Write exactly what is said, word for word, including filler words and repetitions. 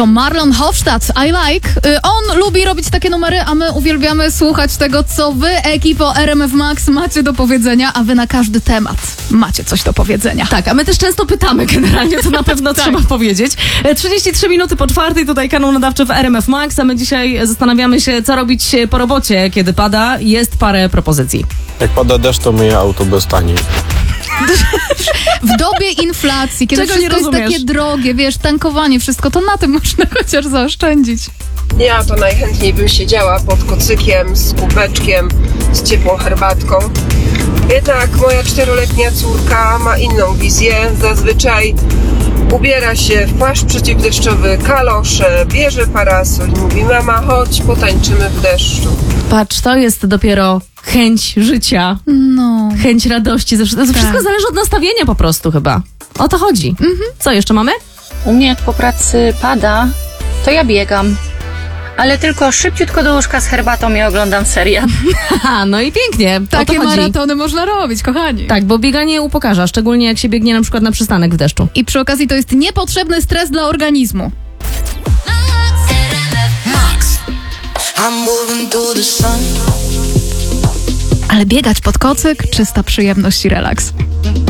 To Marlon Hofstadt, I Like. On lubi robić takie numery, a my uwielbiamy słuchać tego, co wy, ekipo R M F Max, macie do powiedzenia, a wy na każdy temat macie coś do powiedzenia. Tak, a my też często pytamy generalnie, to na pewno tak. trzeba powiedzieć. trzydzieści trzy minuty po czwartej, tutaj kanał nadawczy w R M F Max, a my dzisiaj zastanawiamy się, co robić po robocie, kiedy pada. Jest parę propozycji. Jak pada deszcz, to myję auto bez taniej. W dobie inflacji, kiedy Czego wszystko nie jest rozumiesz? takie drogie, wiesz, tankowanie, wszystko, to na tym można chociaż zaoszczędzić. Ja to najchętniej bym siedziała pod kocykiem, z kubeczkiem, z ciepłą herbatką. Jednak moja czteroletnia córka ma inną wizję. Zazwyczaj ubiera się w płaszcz przeciwdeszczowy, kalosze, bierze parasol i mówi: mama, chodź, potańczymy w deszczu. Patrz, to jest dopiero chęć życia, No. chęć radości. To wszystko Tak. zależy od nastawienia po prostu chyba. O to chodzi. Mhm. Co jeszcze mamy? U mnie jak po pracy pada, to ja biegam. Ale tylko szybciutko do łóżka z herbatą i oglądam serial. Aha, no i pięknie. O Takie to chodzi. maratony można robić, kochani. Tak, bo bieganie upokarza, szczególnie jak się biegnie na przykład na przystanek w deszczu. I przy okazji to jest niepotrzebny stres dla organizmu. I'm moving through the sun. Ale biegać pod kocyk, czysta przyjemność i relaks.